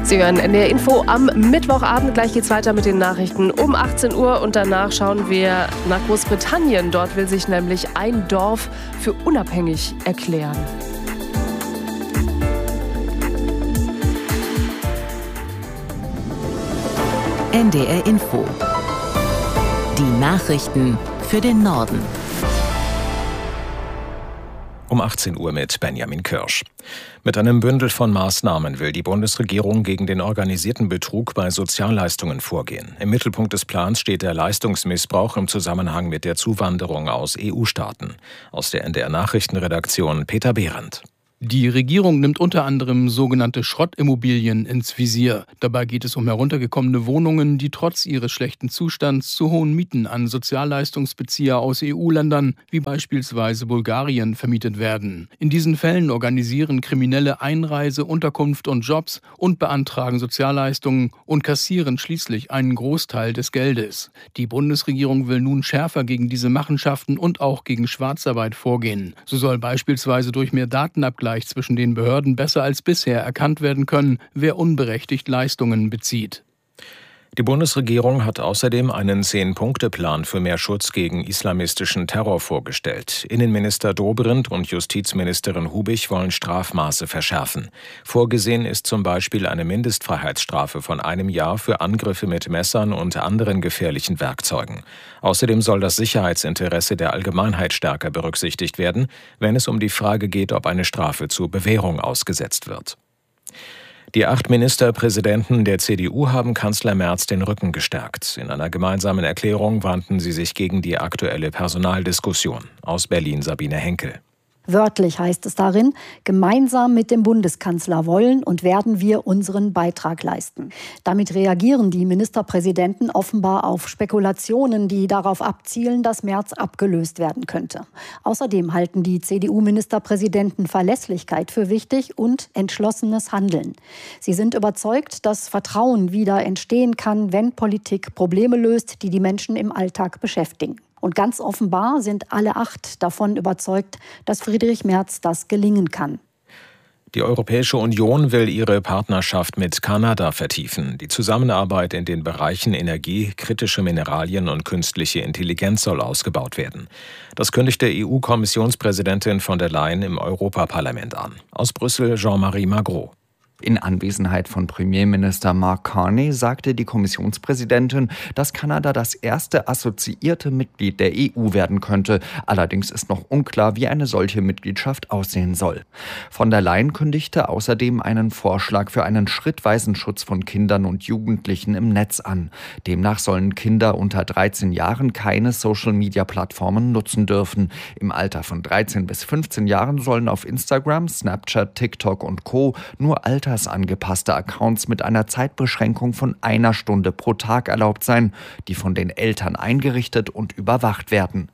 Sie hören NDR Info am Mittwochabend. Gleich geht's weiter mit den Nachrichten um 18 Uhr und danach schauen wir nach Großbritannien. Dort will sich nämlich ein Dorf für unabhängig erklären. NDR Info. Die Nachrichten für den Norden. Um 18 Uhr mit Benjamin Kirsch. Mit einem Bündel von Maßnahmen will die Bundesregierung gegen den organisierten Betrug bei Sozialleistungen vorgehen. Im Mittelpunkt des Plans steht der Leistungsmissbrauch im Zusammenhang mit der Zuwanderung aus EU-Staaten. Aus der NDR Nachrichtenredaktion Peter Behrendt. Die Regierung nimmt unter anderem sogenannte Schrottimmobilien ins Visier. Dabei geht es um heruntergekommene Wohnungen, die trotz ihres schlechten Zustands zu hohen Mieten an Sozialleistungsbezieher aus EU-Ländern, wie beispielsweise Bulgarien, vermietet werden. In diesen Fällen organisieren Kriminelle Einreise, Unterkunft und Jobs und beantragen Sozialleistungen und kassieren schließlich einen Großteil des Geldes. Die Bundesregierung will nun schärfer gegen diese Machenschaften und auch gegen Schwarzarbeit vorgehen. So soll beispielsweise durch mehr Datenabgleich zwischen den Behörden besser als bisher erkannt werden können, wer unberechtigt Leistungen bezieht. Die Bundesregierung hat außerdem einen 10-Punkte-Plan für mehr Schutz gegen islamistischen Terror vorgestellt. Innenminister Dobrindt und Justizministerin Hubig wollen Strafmaße verschärfen. Vorgesehen ist zum Beispiel eine Mindestfreiheitsstrafe von 1 Jahr für Angriffe mit Messern und anderen gefährlichen Werkzeugen. Außerdem soll das Sicherheitsinteresse der Allgemeinheit stärker berücksichtigt werden, wenn es um die Frage geht, ob eine Strafe zur Bewährung ausgesetzt wird. Die 8 Ministerpräsidenten der CDU haben Kanzler Merz den Rücken gestärkt. In einer gemeinsamen Erklärung wandten sie sich gegen die aktuelle Personaldiskussion. Aus Berlin Sabine Henkel. Wörtlich heißt es darin, gemeinsam mit dem Bundeskanzler wollen und werden wir unseren Beitrag leisten. Damit reagieren die Ministerpräsidenten offenbar auf Spekulationen, die darauf abzielen, dass Merz abgelöst werden könnte. Außerdem halten die CDU-Ministerpräsidenten Verlässlichkeit für wichtig und entschlossenes Handeln. Sie sind überzeugt, dass Vertrauen wieder entstehen kann, wenn Politik Probleme löst, die die Menschen im Alltag beschäftigen. Und ganz offenbar sind alle 8 davon überzeugt, dass Friedrich Merz das gelingen kann. Die Europäische Union will ihre Partnerschaft mit Kanada vertiefen. Die Zusammenarbeit in den Bereichen Energie, kritische Mineralien und künstliche Intelligenz soll ausgebaut werden. Das kündigte EU-Kommissionspräsidentin von der Leyen im Europaparlament an. Aus Brüssel Jean-Marie Magro. In Anwesenheit von Premierminister Mark Carney sagte die Kommissionspräsidentin, dass Kanada das erste assoziierte Mitglied der EU werden könnte. Allerdings ist noch unklar, wie eine solche Mitgliedschaft aussehen soll. Von der Leyen kündigte außerdem einen Vorschlag für einen schrittweisen Schutz von Kindern und Jugendlichen im Netz an. Demnach sollen Kinder unter 13 Jahren keine Social-Media-Plattformen nutzen dürfen. Im Alter von 13 bis 15 Jahren sollen auf Instagram, Snapchat, TikTok und Co. nur altersangepasste Accounts mit einer Zeitbeschränkung von 1 Stunde pro Tag erlaubt sein, die von den Eltern eingerichtet und überwacht werden.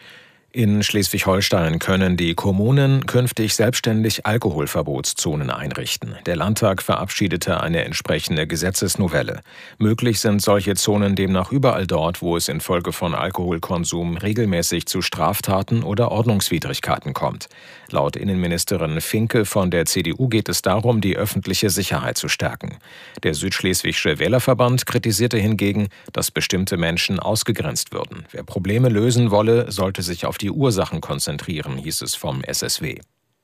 In Schleswig-Holstein können die Kommunen künftig selbstständig Alkoholverbotszonen einrichten. Der Landtag verabschiedete eine entsprechende Gesetzesnovelle. Möglich sind solche Zonen demnach überall dort, wo es infolge von Alkoholkonsum regelmäßig zu Straftaten oder Ordnungswidrigkeiten kommt. Laut Innenministerin Finke von der CDU geht es darum, die öffentliche Sicherheit zu stärken. Der Südschleswigsche Wählerverband kritisierte hingegen, dass bestimmte Menschen ausgegrenzt würden. Wer Probleme lösen wolle, sollte sich auf die Ursachen konzentrieren, hieß es vom SSW.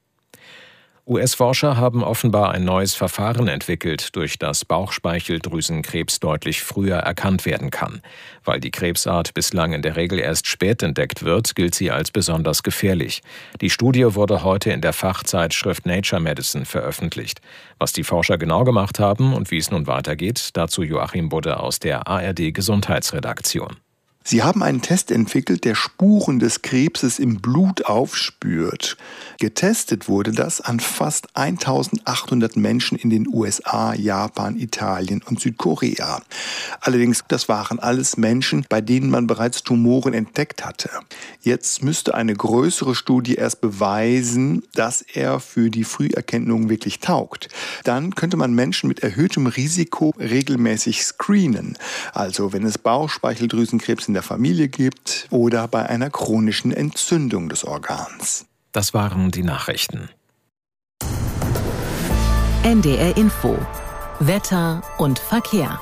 US-Forscher haben offenbar ein neues Verfahren entwickelt, durch das Bauchspeicheldrüsenkrebs deutlich früher erkannt werden kann. Weil die Krebsart bislang in der Regel erst spät entdeckt wird, gilt sie als besonders gefährlich. Die Studie wurde heute in der Fachzeitschrift Nature Medicine veröffentlicht. Was die Forscher genau gemacht haben und wie es nun weitergeht, dazu Joachim Budde aus der ARD-Gesundheitsredaktion. Sie haben einen Test entwickelt, der Spuren des Krebses im Blut aufspürt. Getestet wurde das an fast 1800 Menschen in den USA, Japan, Italien und Südkorea. Allerdings, das waren alles Menschen, bei denen man bereits Tumoren entdeckt hatte. Jetzt müsste eine größere Studie erst beweisen, dass er für die Früherkennung wirklich taugt. Dann könnte man Menschen mit erhöhtem Risiko regelmäßig screenen. Also wenn es Bauchspeicheldrüsenkrebs in der Familie gibt oder bei einer chronischen Entzündung des Organs. Das waren die Nachrichten. NDR Info. Wetter und Verkehr.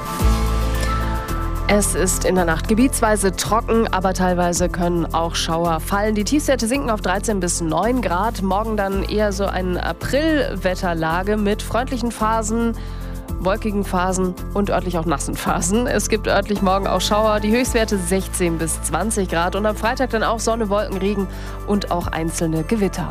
Es ist in der Nacht gebietsweise trocken, aber teilweise können auch Schauer fallen. Die Tiefstwerte sinken auf 13 bis 9 Grad. Morgen dann eher so eine Aprilwetterlage mit freundlichen Phasen, wolkigen Phasen und örtlich auch nassen Phasen. Es gibt örtlich morgen auch Schauer. Die Höchstwerte 16 bis 20 Grad. Und am Freitag dann auch Sonne, Wolken, Regen und auch einzelne Gewitter.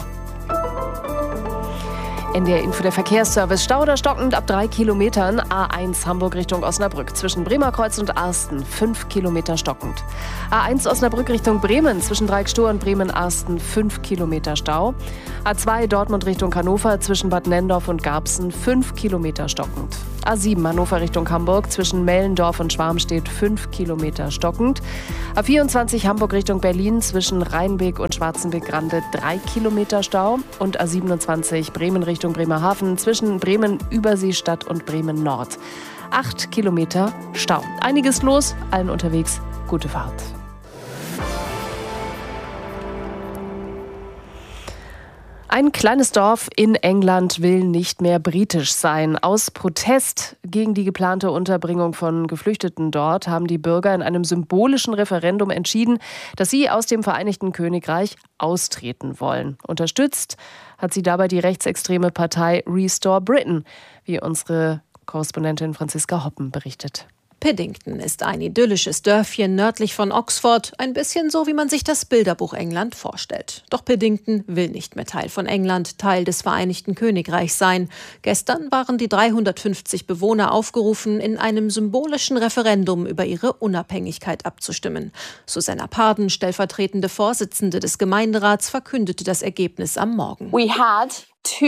NDR Info, der Verkehrsservice. Stau oder stockend ab 3 Kilometern. A1 Hamburg Richtung Osnabrück. Zwischen Bremerkreuz und Arsten 5 Kilometer stockend. A1 Osnabrück Richtung Bremen. Zwischen Dreieckstohr und Bremen-Arsten 5 Kilometer Stau. A2 Dortmund Richtung Hannover. Zwischen Bad Nenndorf und Garbsen 5 Kilometer stockend. A7 Hannover Richtung Hamburg. Zwischen Mellendorf und Schwarmstedt 5 Kilometer stockend. A24 Hamburg Richtung Berlin. Zwischen Rheinbeek und Schwarzenbeck-Grande 3 Kilometer Stau. Und A27 Bremen Richtung Bremerhaven zwischen Bremen-Überseestadt und Bremen-Nord. 8 Kilometer Stau. Einiges los, allen unterwegs. Gute Fahrt. Ein kleines Dorf in England will nicht mehr britisch sein. Aus Protest gegen die geplante Unterbringung von Geflüchteten dort haben die Bürger in einem symbolischen Referendum entschieden, dass sie aus dem Vereinigten Königreich austreten wollen. Unterstützt hat sie dabei die rechtsextreme Partei Restore Britain, wie unsere Korrespondentin Franziska Hoppen berichtet. Piddington ist ein idyllisches Dörfchen nördlich von Oxford, ein bisschen so, wie man sich das Bilderbuch England vorstellt. Doch Piddington will nicht mehr Teil von England, Teil des Vereinigten Königreichs sein. Gestern waren die 350 Bewohner aufgerufen, in einem symbolischen Referendum über ihre Unabhängigkeit abzustimmen. Susanna Parden, stellvertretende Vorsitzende des Gemeinderats, verkündete das Ergebnis am Morgen. We had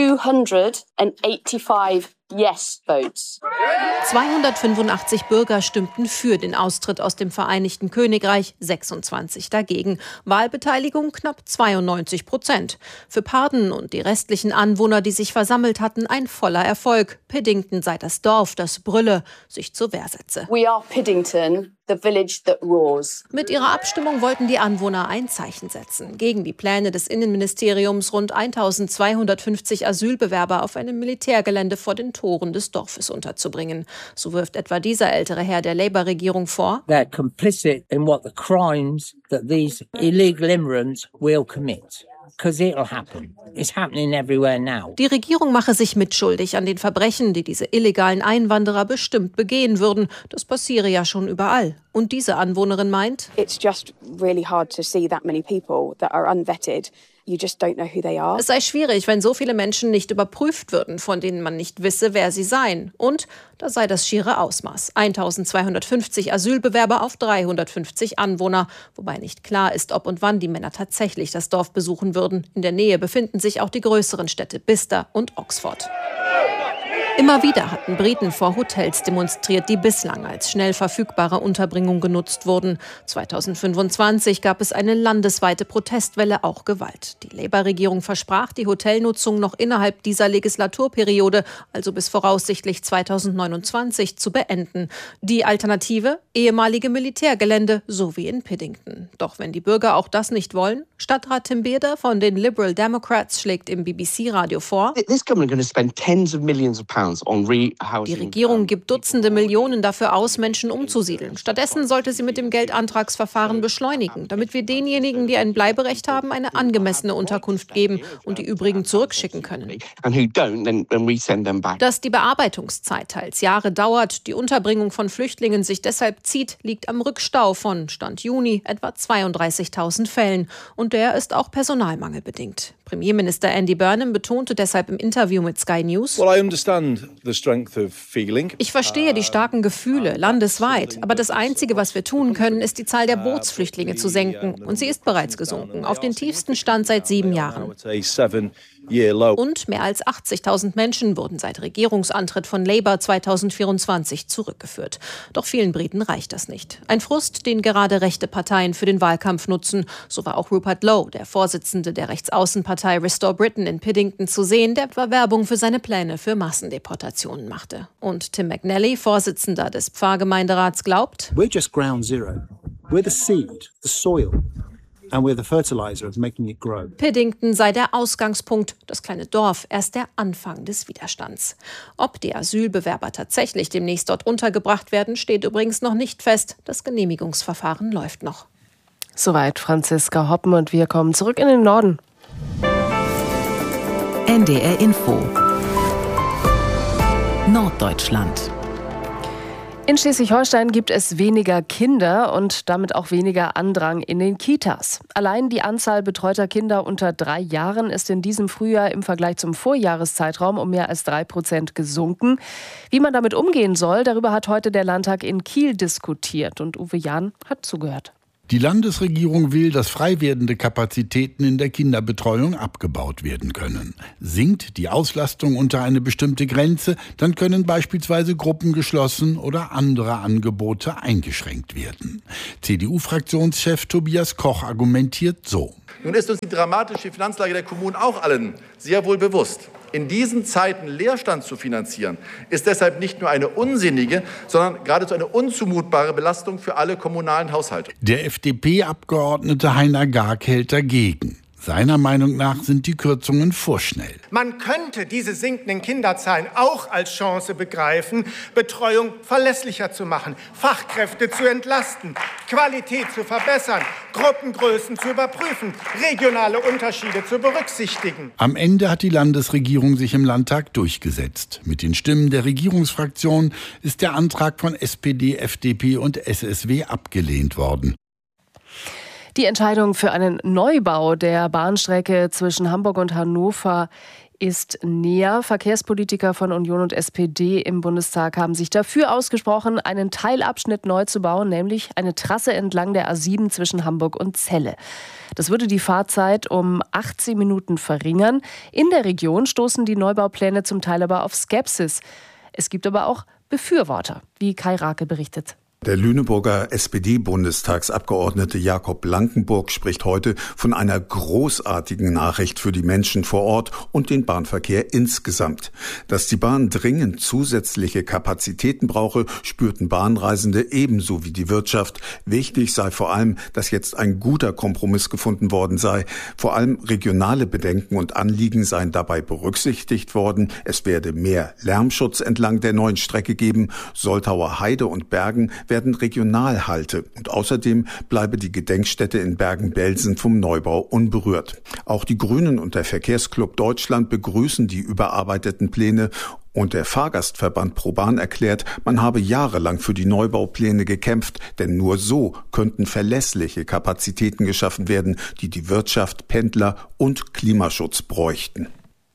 285 Yes votes. 285 Bürger stimmten für den Austritt aus dem Vereinigten Königreich, 26 dagegen. Wahlbeteiligung knapp 92%. Für Parden und die restlichen Anwohner, die sich versammelt hatten, ein voller Erfolg. Piddington sei das Dorf, das brülle, sich zur Wehr setze. We are Piddington, the village that roars. Mit ihrer Abstimmung wollten die Anwohner ein Zeichen setzen gegen die Pläne des Innenministeriums, rund 1250 Asylbewerber auf einem Militärgelände vor den Toren des Dorfes unterzubringen. So wirft etwa dieser ältere Herr der Labour-Regierung vor, they're complicit in what the crimes that these illegal immigrants will commit. Because it'll happen. It's happening everywhere now. Die Regierung mache sich mitschuldig an den Verbrechen, die diese illegalen Einwanderer bestimmt begehen würden. Das passiere ja schon überall. Und diese Anwohnerin meint, It's just really hard to see that many people that are unvetted. You just don't know who they are. Es sei schwierig, wenn so viele Menschen nicht überprüft würden, von denen man nicht wisse, wer sie seien. Und da sei das schiere Ausmaß. 1250 Asylbewerber auf 350 Anwohner. Wobei nicht klar ist, ob und wann die Männer tatsächlich das Dorf besuchen würden. In der Nähe befinden sich auch die größeren Städte Bicester und Oxford. Immer wieder hatten Briten vor Hotels demonstriert, die bislang als schnell verfügbare Unterbringung genutzt wurden. 2025 gab es eine landesweite Protestwelle, auch Gewalt. Die Labour-Regierung versprach, die Hotelnutzung noch innerhalb dieser Legislaturperiode, also bis voraussichtlich 2029, zu beenden. Die Alternative? Ehemalige Militärgelände, so wie in Piddington. Doch wenn die Bürger auch das nicht wollen, Stadtrat Tim Bearder von den Liberal Democrats schlägt im BBC-Radio vor, die Regierung gibt Dutzende Millionen dafür aus, Menschen umzusiedeln. Stattdessen sollte sie mit dem Geldantragsverfahren beschleunigen, damit wir denjenigen, die ein Bleiberecht haben, eine angemessene Unterkunft geben und die übrigen zurückschicken können. Dass die Bearbeitungszeit teils Jahre dauert, die Unterbringung von Flüchtlingen sich deshalb zieht, liegt am Rückstau von Stand Juni etwa 32.000 Fällen. Und der ist auch personalmangelbedingt. Premierminister Andy Burnham betonte deshalb im Interview mit Sky News, ich verstehe die starken Gefühle landesweit, aber das Einzige, was wir tun können, ist die Zahl der Bootsflüchtlinge zu senken. Und sie ist bereits gesunken, auf den tiefsten Stand seit 7 Jahren. Und mehr als 80.000 Menschen wurden seit Regierungsantritt von Labour 2024 zurückgeführt. Doch vielen Briten reicht das nicht. Ein Frust, den gerade rechte Parteien für den Wahlkampf nutzen. So war auch Rupert Lowe, der Vorsitzende der Rechtsaußenpartei Restore Britain in Piddington, zu sehen, der Werbung für seine Pläne für Massendeportationen machte. Und Tim McNally, Vorsitzender des Pfarrgemeinderats, glaubt, We're just ground zero. We're the seed, the soil. and we're the fertilizer of making it grow. Piddington sei der Ausgangspunkt, das kleine Dorf erst der Anfang des Widerstands. Ob die Asylbewerber tatsächlich demnächst dort untergebracht werden, steht übrigens noch nicht fest. Das Genehmigungsverfahren läuft noch. Soweit Franziska Hoppen und wir kommen zurück in den Norden. NDR Info Norddeutschland. In Schleswig-Holstein gibt es weniger Kinder und damit auch weniger Andrang in den Kitas. Allein die Anzahl betreuter Kinder unter 3 Jahren ist in diesem Frühjahr im Vergleich zum Vorjahreszeitraum um mehr als 3% gesunken. Wie man damit umgehen soll, darüber hat heute der Landtag in Kiel diskutiert und Uwe Jahn hat zugehört. Die Landesregierung will, dass frei werdende Kapazitäten in der Kinderbetreuung abgebaut werden können. Sinkt die Auslastung unter eine bestimmte Grenze, dann können beispielsweise Gruppen geschlossen oder andere Angebote eingeschränkt werden. CDU-Fraktionschef Tobias Koch argumentiert so. Nun ist uns die dramatische Finanzlage der Kommunen auch allen sehr wohl bewusst. In diesen Zeiten Leerstand zu finanzieren, ist deshalb nicht nur eine unsinnige, sondern geradezu eine unzumutbare Belastung für alle kommunalen Haushalte. Der FDP-Abgeordnete Heiner Garg hält dagegen. Seiner Meinung nach sind die Kürzungen vorschnell. Man könnte diese sinkenden Kinderzahlen auch als Chance begreifen, Betreuung verlässlicher zu machen, Fachkräfte zu entlasten, Qualität zu verbessern, Gruppengrößen zu überprüfen, regionale Unterschiede zu berücksichtigen. Am Ende hat die Landesregierung sich im Landtag durchgesetzt. Mit den Stimmen der Regierungsfraktion ist der Antrag von SPD, FDP und SSW abgelehnt worden. Die Entscheidung für einen Neubau der Bahnstrecke zwischen Hamburg und Hannover ist näher. Verkehrspolitiker von Union und SPD im Bundestag haben sich dafür ausgesprochen, einen Teilabschnitt neu zu bauen, nämlich eine Trasse entlang der A7 zwischen Hamburg und Celle. Das würde die Fahrzeit um 18 Minuten verringern. In der Region stoßen die Neubaupläne zum Teil aber auf Skepsis. Es gibt aber auch Befürworter, wie Kai Rake berichtet. Der Lüneburger SPD-Bundestagsabgeordnete Jakob Blankenburg spricht heute von einer großartigen Nachricht für die Menschen vor Ort und den Bahnverkehr insgesamt. Dass die Bahn dringend zusätzliche Kapazitäten brauche, spürten Bahnreisende ebenso wie die Wirtschaft. Wichtig sei vor allem, dass jetzt ein guter Kompromiss gefunden worden sei. Vor allem regionale Bedenken und Anliegen seien dabei berücksichtigt worden. Es werde mehr Lärmschutz entlang der neuen Strecke geben. Soltauer Heide und Bergen werden Regionalhalte und außerdem bleibe die Gedenkstätte in Bergen-Belsen vom Neubau unberührt. Auch die Grünen und der Verkehrsclub Deutschland begrüßen die überarbeiteten Pläne und der Fahrgastverband ProBahn erklärt, man habe jahrelang für die Neubaupläne gekämpft, denn nur so könnten verlässliche Kapazitäten geschaffen werden, die die Wirtschaft, Pendler und Klimaschutz bräuchten.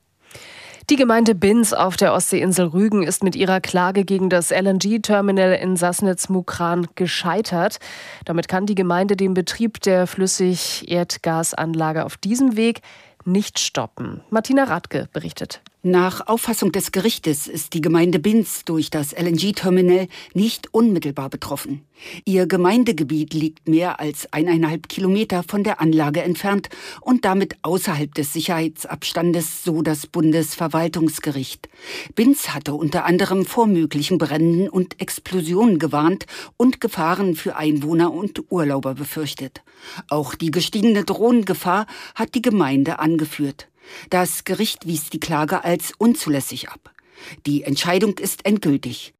Die Gemeinde Binz auf der Ostseeinsel Rügen ist mit ihrer Klage gegen das LNG-Terminal in Sassnitz-Mukran gescheitert. Damit kann die Gemeinde den Betrieb der Flüssig-Erdgasanlage auf diesem Weg nicht stoppen. Martina Radke berichtet. Nach Auffassung des Gerichtes ist die Gemeinde Binz durch das LNG-Terminal nicht unmittelbar betroffen. Ihr Gemeindegebiet liegt mehr als 1,5 Kilometer von der Anlage entfernt und damit außerhalb des Sicherheitsabstandes, so das Bundesverwaltungsgericht. Binz hatte unter anderem vor möglichen Bränden und Explosionen gewarnt und Gefahren für Einwohner und Urlauber befürchtet. Auch die gestiegene Drohnengefahr hat die Gemeinde angeführt. Das Gericht wies die Klage als unzulässig ab. Die Entscheidung ist endgültig.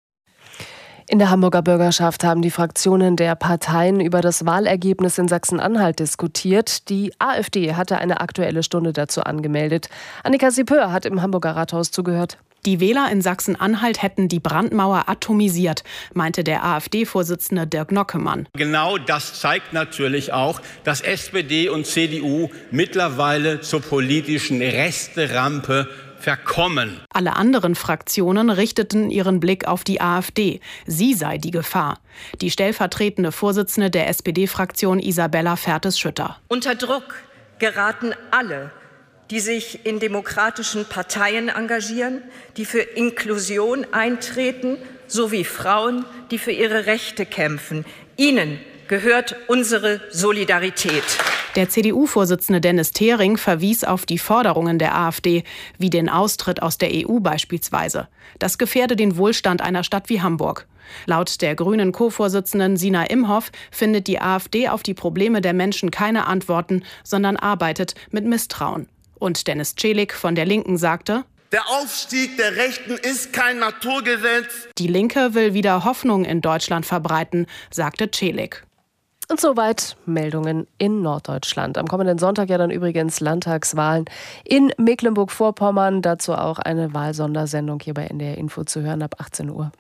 In der Hamburger Bürgerschaft haben die Fraktionen der Parteien über das Wahlergebnis in Sachsen-Anhalt diskutiert. Die AfD hatte eine Aktuelle Stunde dazu angemeldet. Annika Siepöhr hat im Hamburger Rathaus zugehört. Die Wähler in Sachsen-Anhalt hätten die Brandmauer atomisiert, meinte der AfD-Vorsitzende Dirk Nockemann. Genau das zeigt natürlich auch, dass SPD und CDU mittlerweile zur politischen Resterampe verkommen. Alle anderen Fraktionen richteten ihren Blick auf die AfD. Sie sei die Gefahr. Die stellvertretende Vorsitzende der SPD-Fraktion Isabella Fertes-Schütter. Unter Druck geraten alle, die sich in demokratischen Parteien engagieren, die für Inklusion eintreten, sowie Frauen, die für ihre Rechte kämpfen. Ihnen gehört unsere Solidarität. Der CDU-Vorsitzende Dennis Thering verwies auf die Forderungen der AfD, wie den Austritt aus der EU beispielsweise. Das gefährde den Wohlstand einer Stadt wie Hamburg. Laut der grünen Co-Vorsitzenden Sina Imhoff findet die AfD auf die Probleme der Menschen keine Antworten, sondern arbeitet mit Misstrauen. Und Dennis Celik von der Linken sagte: Der Aufstieg der Rechten ist kein Naturgesetz. Die Linke will wieder Hoffnung in Deutschland verbreiten, sagte Celik. Und soweit Meldungen in Norddeutschland. Am kommenden Sonntag ja dann übrigens Landtagswahlen in Mecklenburg-Vorpommern. Dazu auch eine Wahlsondersendung hier bei NDR Info zu hören ab 18 Uhr.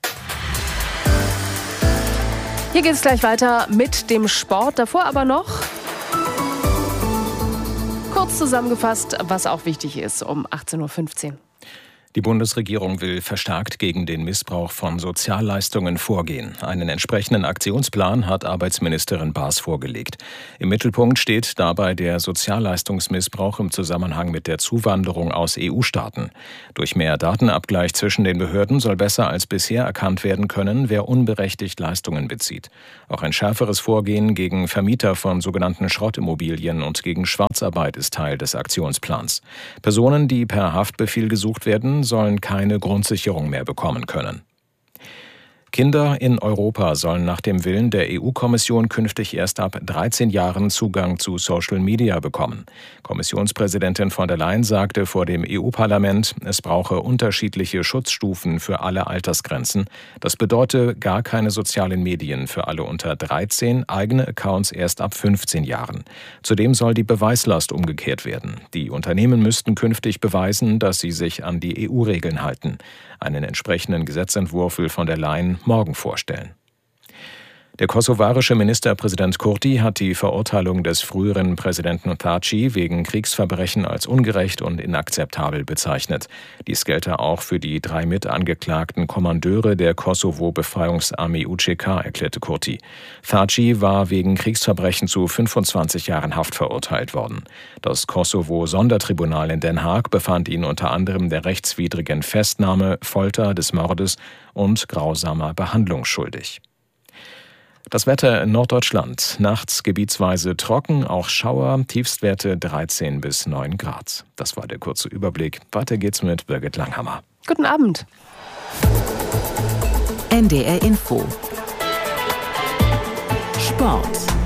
Hier geht es gleich weiter mit dem Sport. Davor aber noch kurz zusammengefasst, was auch wichtig ist um 18.15 Uhr. Die Bundesregierung will verstärkt gegen den Missbrauch von Sozialleistungen vorgehen. Einen entsprechenden Aktionsplan hat Arbeitsministerin Baas vorgelegt. Im Mittelpunkt steht dabei der Sozialleistungsmissbrauch im Zusammenhang mit der Zuwanderung aus EU-Staaten. Durch mehr Datenabgleich zwischen den Behörden soll besser als bisher erkannt werden können, wer unberechtigt Leistungen bezieht. Auch ein schärferes Vorgehen gegen Vermieter von sogenannten Schrottimmobilien und gegen Schwarzarbeit ist Teil des Aktionsplans. Personen, die per Haftbefehl gesucht werden, sollen keine Grundsicherung mehr bekommen können. Kinder in Europa sollen nach dem Willen der EU-Kommission künftig erst ab 13 Jahren Zugang zu Social Media bekommen. Kommissionspräsidentin von der Leyen sagte vor dem EU-Parlament, es brauche unterschiedliche Schutzstufen für alle Altersgrenzen. Das bedeute gar keine sozialen Medien für alle unter 13, eigene Accounts erst ab 15 Jahren. Zudem soll die Beweislast umgekehrt werden. Die Unternehmen müssten künftig beweisen, dass sie sich an die EU-Regeln halten. Einen entsprechenden Gesetzentwurf will von der Leyen morgen vorstellen. Der kosovarische Ministerpräsident Kurti hat die Verurteilung des früheren Präsidenten Thaci wegen Kriegsverbrechen als ungerecht und inakzeptabel bezeichnet. Dies gelte auch für die 3 mitangeklagten Kommandeure der Kosovo-Befreiungsarmee UÇK, erklärte Kurti. Thaci war wegen Kriegsverbrechen zu 25 Jahren Haft verurteilt worden. Das Kosovo-Sondertribunal in Den Haag befand ihn unter anderem der rechtswidrigen Festnahme, Folter, des Mordes und grausamer Behandlung schuldig. Das Wetter in Norddeutschland. Nachts gebietsweise trocken, auch Schauer, Tiefstwerte 13 bis 9 Grad. Das war der kurze Überblick. Weiter geht's mit Birgit Langhammer. Guten Abend. NDR Info. Sport.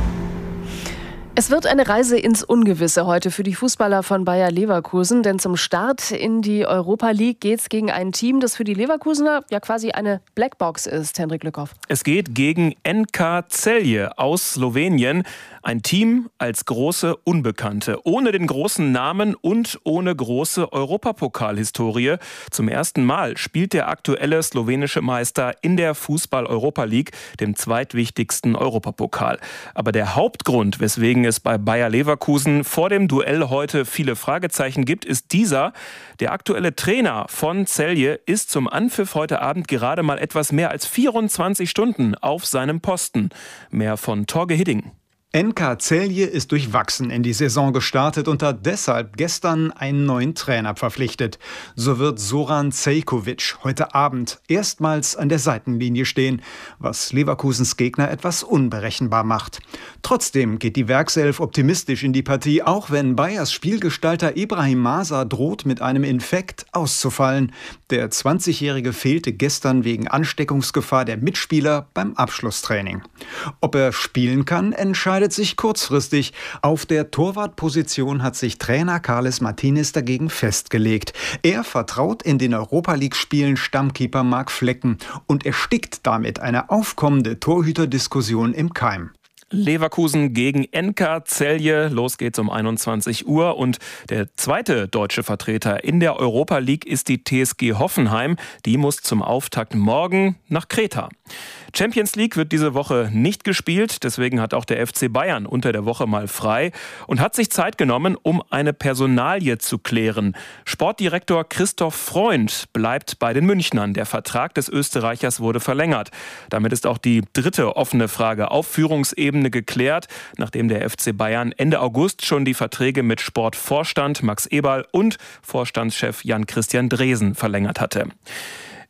Es wird eine Reise ins Ungewisse heute für die Fußballer von Bayer Leverkusen, denn zum Start in die Europa League geht's gegen ein Team, das für die Leverkusener ja quasi eine Blackbox ist, Hendrik Lückhoff. Es geht gegen NK Celje aus Slowenien, ein Team als große Unbekannte, ohne den großen Namen und ohne große Europapokalhistorie. Zum ersten Mal spielt der aktuelle slowenische Meister in der Fußball-Europa League, dem zweitwichtigsten Europapokal. Aber der Hauptgrund, weswegen es bei Bayer Leverkusen vor dem Duell heute viele Fragezeichen gibt, ist dieser: Der aktuelle Trainer von Celje ist zum Anpfiff heute Abend gerade mal etwas mehr als 24 Stunden auf seinem Posten. Mehr von Torge Hidding. NK Celje ist durchwachsen in die Saison gestartet und hat deshalb gestern einen neuen Trainer verpflichtet. So wird Zoran Cejkovic heute Abend erstmals an der Seitenlinie stehen, was Leverkusens Gegner etwas unberechenbar macht. Trotzdem geht die Werkself optimistisch in die Partie, auch wenn Bayers Spielgestalter Ibrahim Masa droht, mit einem Infekt auszufallen. Der 20-Jährige fehlte gestern wegen Ansteckungsgefahr der Mitspieler beim Abschlusstraining. Ob er spielen kann, entscheidet sich kurzfristig. Auf der Torwartposition hat sich Trainer Carles Martinez dagegen festgelegt. Er vertraut in den Europa-League-Spielen Stammkeeper Marc Flecken und erstickt damit eine aufkommende Torhüterdiskussion im Keim. Leverkusen gegen NK Celje. Los geht's um 21 Uhr. Und der zweite deutsche Vertreter in der Europa League ist die TSG Hoffenheim. Die muss zum Auftakt morgen nach Kreta. Champions League wird diese Woche nicht gespielt. Deswegen hat auch der FC Bayern unter der Woche mal frei und hat sich Zeit genommen, um eine Personalie zu klären. Sportdirektor Christoph Freund bleibt bei den Münchnern. Der Vertrag des Österreichers wurde verlängert. Damit ist auch die dritte offene Frage auf Führungsebene geklärt, nachdem der FC Bayern Ende August schon die Verträge mit Sportvorstand Max Eberl und Vorstandschef Jan-Christian Dresen verlängert hatte.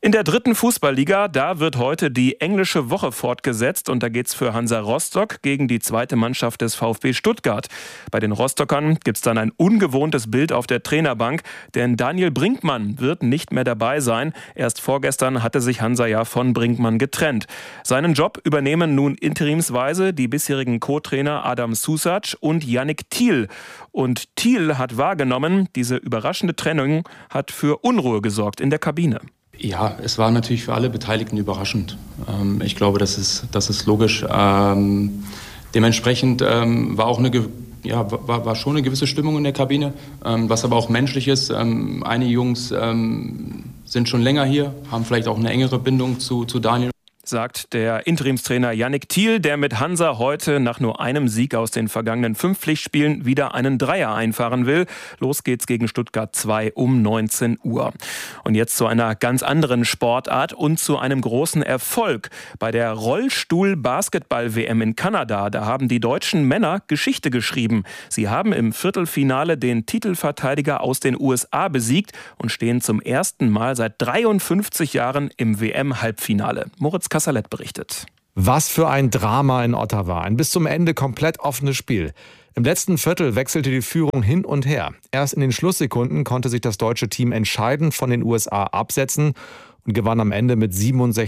In der 3. Fußballliga, da wird heute die englische Woche fortgesetzt und da geht's für Hansa Rostock gegen die 2. Mannschaft des VfB Stuttgart. Bei den Rostockern gibt's dann ein ungewohntes Bild auf der Trainerbank, denn Daniel Brinkmann wird nicht mehr dabei sein. Erst vorgestern hatte sich Hansa ja von Brinkmann getrennt. Seinen Job übernehmen nun interimsweise die bisherigen Co-Trainer Adam Susac und Yannick Thiel. Und Thiel hat wahrgenommen, diese überraschende Trennung hat für Unruhe gesorgt in der Kabine. Ja, es war natürlich für alle Beteiligten überraschend. Ich glaube, das ist logisch. Dementsprechend war auch war schon eine gewisse Stimmung in der Kabine, was aber auch menschlich ist. Einige Jungs sind schon länger hier, haben vielleicht auch eine engere Bindung zu Daniel. Sagt der Interimstrainer Yannick Thiel, der mit Hansa heute nach nur einem Sieg aus den vergangenen 5 Pflichtspielen wieder einen Dreier einfahren will. Los geht's gegen Stuttgart 2 um 19 Uhr. Und jetzt zu einer ganz anderen Sportart und zu einem großen Erfolg. Bei der Rollstuhl-Basketball-WM in Kanada, da haben die deutschen Männer Geschichte geschrieben. Sie haben im Viertelfinale den Titelverteidiger aus den USA besiegt und stehen zum ersten Mal seit 53 Jahren im WM-Halbfinale. Moritz Kassalet berichtet. Was für ein Drama in Ottawa. Ein bis zum Ende komplett offenes Spiel. Im letzten Viertel wechselte die Führung hin und her. Erst in den Schlusssekunden konnte sich das deutsche Team entscheidend von den USA absetzen und gewann am Ende mit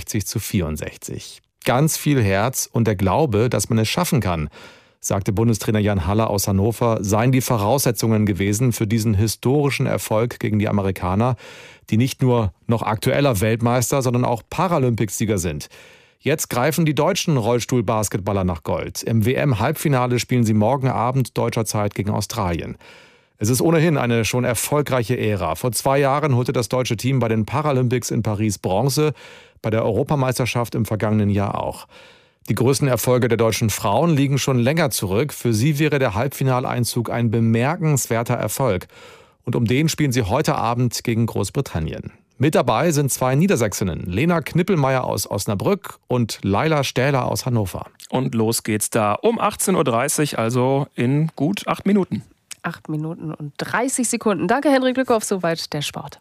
67-64. Ganz viel Herz und der Glaube, dass man es schaffen kann, sagte Bundestrainer Jan Haller aus Hannover, seien die Voraussetzungen gewesen für diesen historischen Erfolg gegen die Amerikaner, die nicht nur noch aktueller Weltmeister, sondern auch Paralympicsieger sind. Jetzt greifen die deutschen Rollstuhl-Basketballer nach Gold. Im WM-Halbfinale spielen sie morgen Abend deutscher Zeit gegen Australien. Es ist ohnehin eine schon erfolgreiche Ära. Vor 2 Jahren holte das deutsche Team bei den Paralympics in Paris Bronze, bei der Europameisterschaft im vergangenen Jahr auch. Die größten Erfolge der deutschen Frauen liegen schon länger zurück. Für sie wäre der Halbfinaleinzug ein bemerkenswerter Erfolg. Und um den spielen sie heute Abend gegen Großbritannien. Mit dabei sind 2 Niedersächsinnen, Lena Knippelmeier aus Osnabrück und Laila Stähler aus Hannover. Und los geht's da um 18.30 Uhr, also in gut 8 Minuten. 8 Minuten und 30 Sekunden. Danke, Henrik Glückhoff, soweit der Sport.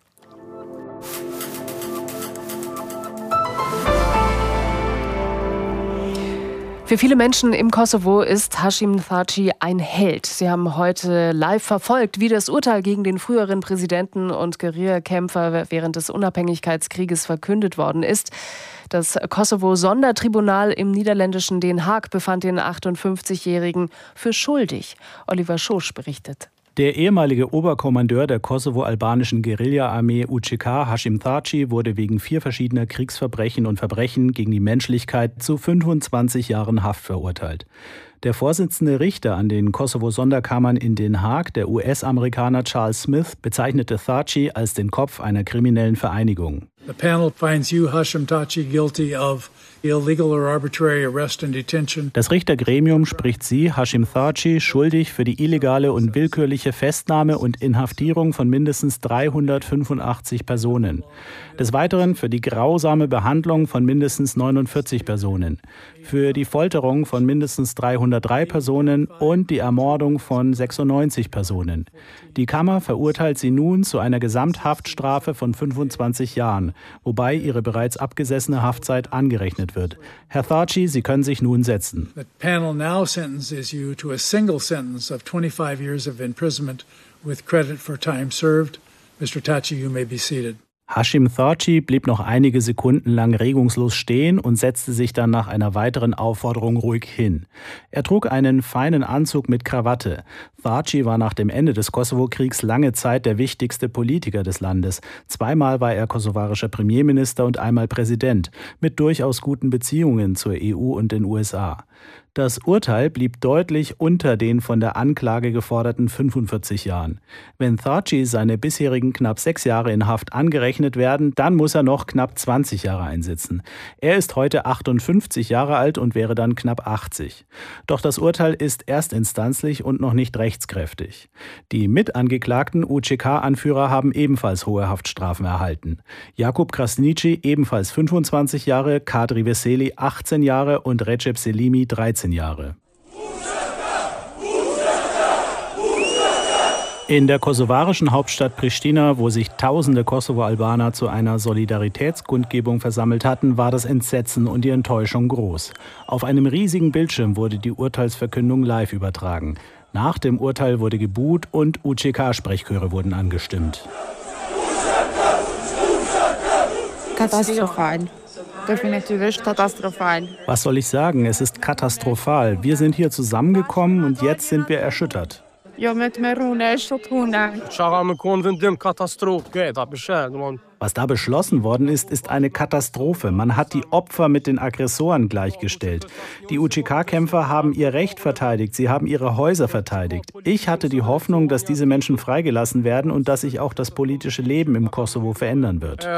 Für viele Menschen im Kosovo ist Hashim Thaçi ein Held. Sie haben heute live verfolgt, wie das Urteil gegen den früheren Präsidenten und Guerillakämpfer während des Unabhängigkeitskrieges verkündet worden ist. Das Kosovo-Sondertribunal im niederländischen Den Haag befand den 58-Jährigen für schuldig. Oliver Schosch berichtet. Der ehemalige Oberkommandeur der kosovo-albanischen Guerilla-Armee UÇK, Hashim Thaçi, wurde wegen 4 verschiedener Kriegsverbrechen und Verbrechen gegen die Menschlichkeit zu 25 Jahren Haft verurteilt. Der Vorsitzende Richter an den Kosovo-Sonderkammern in Den Haag, der US-Amerikaner Charles Smith, bezeichnete Thaçi als den Kopf einer kriminellen Vereinigung. The panel finds you, Hashim Thaçi, guilty of illegal or arbitrary arrest and detention. Das Richtergremium spricht Sie, Hashim Thaçi, schuldig für die illegale und willkürliche Festnahme und Inhaftierung von mindestens 385 Personen. Des Weiteren für die grausame Behandlung von mindestens 49 Personen, für die Folterung von mindestens 303 Personen und die Ermordung von 96 Personen. Die Kammer verurteilt Sie nun zu einer Gesamthaftstrafe von 25 Jahren, wobei Ihre bereits abgesessene Haftzeit angerechnet wird. Herr Thaçi, Sie können sich nun setzen. The panel now sentences you to a single sentence of 25 years of imprisonment with credit for time served. Mr. Thaçi, you may be seated. Hashim Thaçi blieb noch einige Sekunden lang regungslos stehen und setzte sich dann nach einer weiteren Aufforderung ruhig hin. Er trug einen feinen Anzug mit Krawatte. Thaçi war nach dem Ende des Kosovo-Kriegs lange Zeit der wichtigste Politiker des Landes. 2-mal war er kosovarischer Premierminister und einmal Präsident, mit durchaus guten Beziehungen zur EU und den USA. Das Urteil blieb deutlich unter den von der Anklage geforderten 45 Jahren. Wenn Thaçi seine bisherigen knapp 6 Jahre in Haft angerechnet werden, dann muss er noch knapp 20 Jahre einsitzen. Er ist heute 58 Jahre alt und wäre dann knapp 80. Doch das Urteil ist erstinstanzlich und noch nicht rechtskräftig. Die mitangeklagten UÇK-Anführer haben ebenfalls hohe Haftstrafen erhalten. Jakub Krasniqi ebenfalls 25 Jahre, Kadri Veseli 18 Jahre und Recep Selimi 13 Jahre. In der kosovarischen Hauptstadt Pristina, wo sich tausende Kosovo-Albaner zu einer Solidaritätskundgebung versammelt hatten, war das Entsetzen und die Enttäuschung groß. Auf einem riesigen Bildschirm wurde die Urteilsverkündung live übertragen. Nach dem Urteil wurde gebuht und UÇK-Sprechchöre wurden angestimmt. Katastrophal. Definitiv katastrophal. Was soll ich sagen? Es ist katastrophal. Wir sind hier zusammengekommen und jetzt sind wir erschüttert. Was da beschlossen worden ist, ist eine Katastrophe. Man hat die Opfer mit den Aggressoren gleichgestellt. Die UÇK-Kämpfer haben ihr Recht verteidigt, sie haben ihre Häuser verteidigt. Ich hatte die Hoffnung, dass diese Menschen freigelassen werden und dass sich auch das politische Leben im Kosovo verändern wird.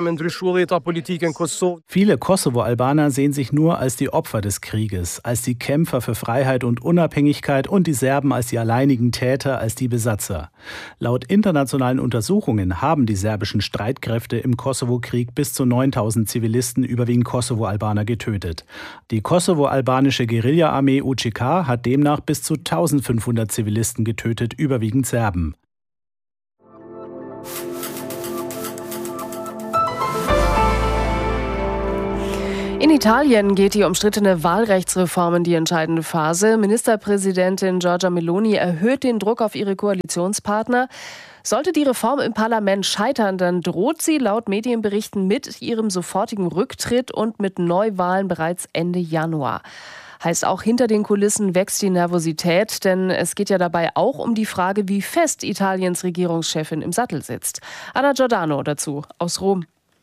Viele Kosovo-Albaner sehen sich nur als die Opfer des Krieges, als die Kämpfer für Freiheit und Unabhängigkeit und die Serben als die alleinigen Täter, als die Besatzer. Laut internationalen Untersuchungen haben die serbischen Streitkräfte im Kosovo-Krieg bis zu 9.000 Zivilisten, überwiegend Kosovo-Albaner, getötet. Die kosovo-albanische Guerilla-Armee UÇK hat demnach bis zu 1.500 Zivilisten getötet, überwiegend Serben. In Italien geht die umstrittene Wahlrechtsreform in die entscheidende Phase. Ministerpräsidentin Giorgia Meloni erhöht den Druck auf ihre Koalitionspartner. Sollte die Reform im Parlament scheitern, dann droht sie laut Medienberichten mit ihrem sofortigen Rücktritt und mit Neuwahlen bereits Ende Januar. Heißt auch, hinter den Kulissen wächst die Nervosität, denn es geht ja dabei auch um die Frage, wie fest Italiens Regierungschefin im Sattel sitzt. Anna Giordano dazu aus Rom.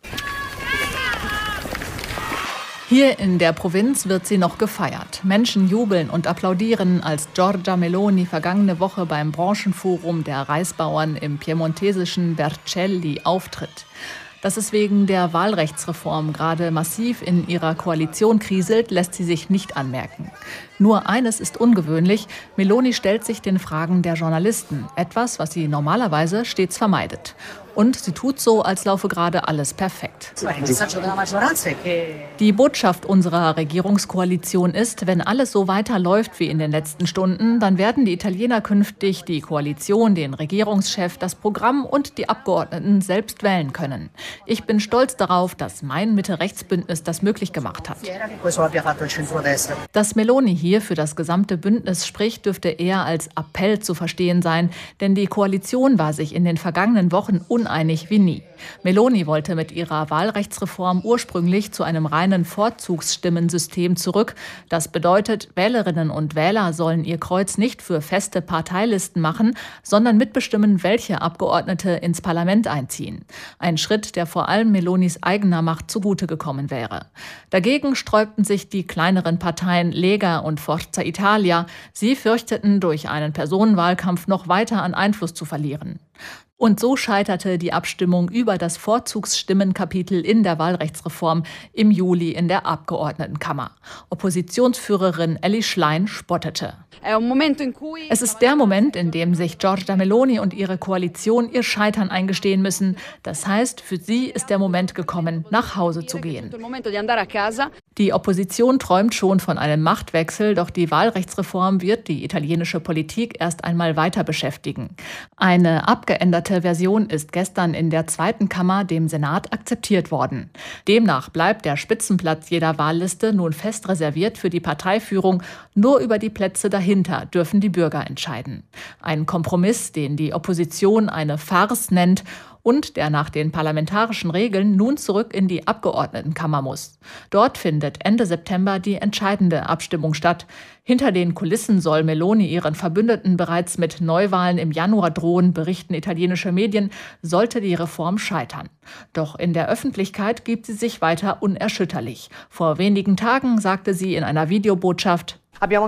Hier in der Provinz wird sie noch gefeiert. Menschen jubeln und applaudieren, als Giorgia Meloni vergangene Woche beim Branchenforum der Reisbauern im piemontesischen Vercelli auftritt. Dass es wegen der Wahlrechtsreform gerade massiv in ihrer Koalition kriselt, lässt sie sich nicht anmerken. Nur eines ist ungewöhnlich: Meloni stellt sich den Fragen der Journalisten, etwas, was sie normalerweise stets vermeidet. Und sie tut so, als laufe gerade alles perfekt. Die Botschaft unserer Regierungskoalition ist, wenn alles so weiterläuft wie in den letzten Stunden, dann werden die Italiener künftig die Koalition, den Regierungschef, das Programm und die Abgeordneten selbst wählen können. Ich bin stolz darauf, dass mein Mitte-Rechts-Bündnis das möglich gemacht hat. Dass Meloni hier für das gesamte Bündnis spricht, dürfte eher als Appell zu verstehen sein, denn die Koalition war sich in den vergangenen Wochen uneinig wie nie. Meloni wollte mit ihrer Wahlrechtsreform ursprünglich zu einem reinen Vorzugsstimmensystem zurück. Das bedeutet, Wählerinnen und Wähler sollen ihr Kreuz nicht für feste Parteilisten machen, sondern mitbestimmen, welche Abgeordnete ins Parlament einziehen. Ein Schritt, der vor allem Melonis eigener Macht zugute gekommen wäre. Dagegen sträubten sich die kleineren Parteien Lega und Forza Italia. Sie fürchteten, durch einen Personenwahlkampf noch weiter an Einfluss zu verlieren. Und so scheiterte die Abstimmung über das Vorzugsstimmenkapitel in der Wahlrechtsreform im Juli in der Abgeordnetenkammer. Oppositionsführerin Elly Schlein spottete. Es ist der Moment, in dem sich Giorgia Meloni und ihre Koalition ihr Scheitern eingestehen müssen. Das heißt, für sie ist der Moment gekommen, nach Hause zu gehen. Die Opposition träumt schon von einem Machtwechsel, doch die Wahlrechtsreform wird die italienische Politik erst einmal weiter beschäftigen. Eine abgeänderte Version ist gestern in der zweiten Kammer dem Senat akzeptiert worden. Demnach bleibt der Spitzenplatz jeder Wahlliste nun fest reserviert für die Parteiführung. Nur über die Plätze dahinter dürfen die Bürger entscheiden. Ein Kompromiss, den die Opposition eine Farce nennt und der nach den parlamentarischen Regeln nun zurück in die Abgeordnetenkammer muss. Dort findet Ende September die entscheidende Abstimmung statt. Hinter den Kulissen soll Meloni ihren Verbündeten bereits mit Neuwahlen im Januar drohen, berichten italienische Medien, sollte die Reform scheitern. Doch in der Öffentlichkeit gibt sie sich weiter unerschütterlich. Vor wenigen Tagen sagte sie in einer Videobotschaft: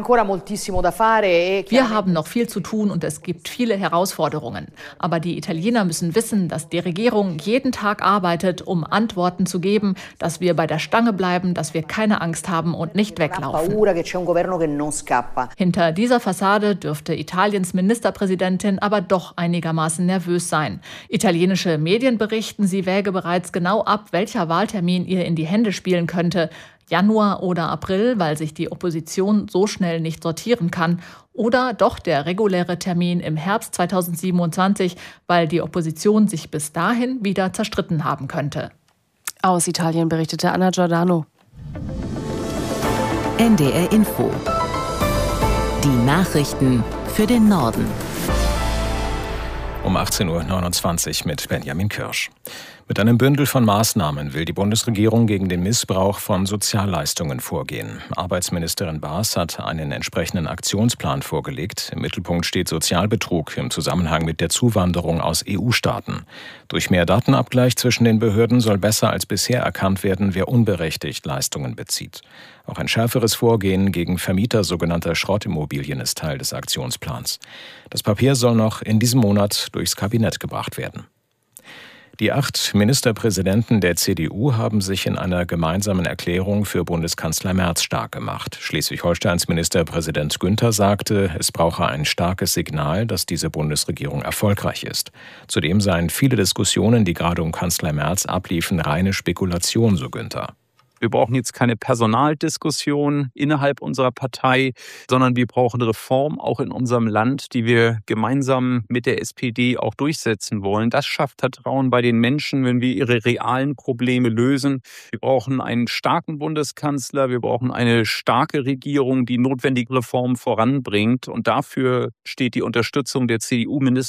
Wir haben noch viel zu tun und es gibt viele Herausforderungen. Aber die Italiener müssen wissen, dass die Regierung jeden Tag arbeitet, um Antworten zu geben, dass wir bei der Stange bleiben, dass wir keine Angst haben und nicht weglaufen. Hinter dieser Fassade dürfte Italiens Ministerpräsidentin aber doch einigermaßen nervös sein. Italienische Medien berichten, sie wäge bereits genau ab, welcher Wahltermin ihr in die Hände spielen könnte. Januar oder April, weil sich die Opposition so schnell nicht sortieren kann. Oder doch der reguläre Termin im Herbst 2027, weil die Opposition sich bis dahin wieder zerstritten haben könnte. Aus Italien berichtete Anna Giordano. NDR Info. Die Nachrichten für den Norden. Um 18.29 Uhr mit Benjamin Kirsch. Mit einem Bündel von Maßnahmen will die Bundesregierung gegen den Missbrauch von Sozialleistungen vorgehen. Arbeitsministerin Baas hat einen entsprechenden Aktionsplan vorgelegt. Im Mittelpunkt steht Sozialbetrug im Zusammenhang mit der Zuwanderung aus EU-Staaten. Durch mehr Datenabgleich zwischen den Behörden soll besser als bisher erkannt werden, wer unberechtigt Leistungen bezieht. Auch ein schärferes Vorgehen gegen Vermieter sogenannter Schrottimmobilien ist Teil des Aktionsplans. Das Papier soll noch in diesem Monat durchs Kabinett gebracht werden. Die 8 Ministerpräsidenten der CDU haben sich in einer gemeinsamen Erklärung für Bundeskanzler Merz stark gemacht. Schleswig-Holsteins Ministerpräsident Günther sagte, es brauche ein starkes Signal, dass diese Bundesregierung erfolgreich ist. Zudem seien viele Diskussionen, die gerade um Kanzler Merz abliefen, reine Spekulation, so Günther. Wir brauchen jetzt keine Personaldiskussion innerhalb unserer Partei, sondern wir brauchen Reform auch in unserem Land, die wir gemeinsam mit der SPD auch durchsetzen wollen. Das schafft Vertrauen bei den Menschen, wenn wir ihre realen Probleme lösen. Wir brauchen einen starken Bundeskanzler, wir brauchen eine starke Regierung, die notwendige Reformen voranbringt. Und dafür steht die Unterstützung der CDU-Minister